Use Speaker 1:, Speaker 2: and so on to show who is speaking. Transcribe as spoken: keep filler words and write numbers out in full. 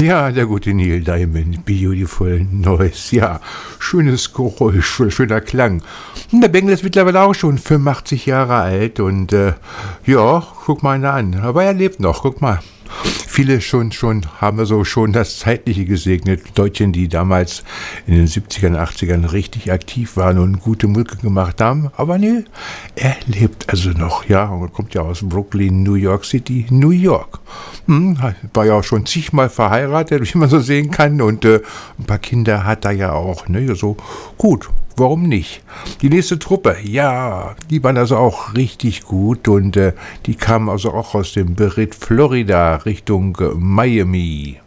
Speaker 1: Ja, der gute Neil Diamond, Beautiful Noise, ja, schönes Geräusch, schöner Klang. Und der Bengel ist mittlerweile auch schon fünfundachtzig Jahre alt und äh, ja, guck mal ihn an, aber er lebt noch, guck mal. Viele schon, schon haben wir so schon das Zeitliche gesegnet. Leutchen, die damals in den siebzigern, achtzigern richtig aktiv waren und gute Mucke gemacht haben. Aber nee, er lebt also noch, ja, und kommt ja aus Brooklyn, New York City, New York. Hm, war ja auch schon zigmal verheiratet, wie man so sehen kann, und äh, ein paar Kinder hat er ja auch, ne, so gut. Warum nicht? Die nächste Truppe, ja, die waren also auch richtig gut und äh, die kamen also auch aus dem Beritt Florida Richtung äh, Miami.